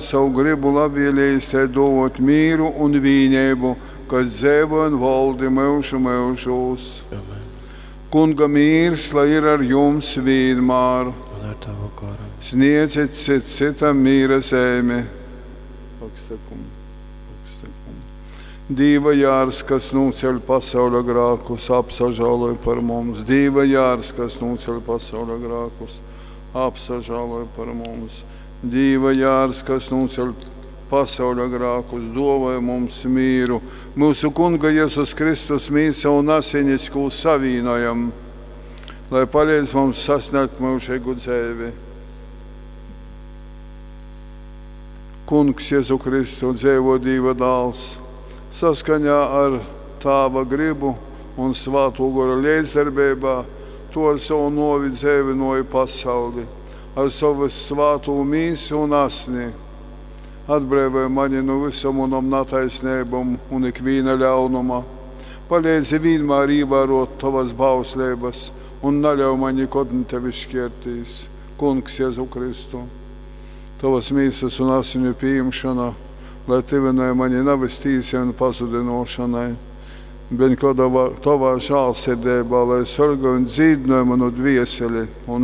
savu gribu labvēlīs dot mīru un vienību, kas dzīvo un valdi mūžu mūžos. Kunga mīrs, lai ir ar jums vienmēr. Sniedziet citam mīra zemi. Dieva jārs, kas nuceļ pasaules grēkus, apsažāloja par mums. Dieva jārs, kas nuceļ pasaules grēkus, apsažāloja par mums. Dieva jārs, kas nuceļ pasaules grēkus, dāvāja mums mīru. Mūsu Kunga Jēzus Kristus mīsa un asinis, ko savienojam, lai palīdz mums sasniegt mūžīgu dzīvi. Kungs Jēzu Kristu, dzīvo Dieva dēls, saskaņā ar Tava gribu un Svētā gara līdzdarbībā to ar savu novi dzīvinoja pasauli, ar savu svēto mīsu un asni. Atbrīvoja mani no visam manam netaisnībam un ikviena ļaunuma. Palīdzi vienmēr ievērot Tavas bauslības un neļauj man nekad Tevi šķirtīs. Kungs Jēzu Kristu, Tavas mīsas un asņu pieņemšana, lai tuvināja mani navestīsai un pazudinošanai, bet Tavā žēlsirdībā, lai sargāja un dzīvināja manu dvieseli un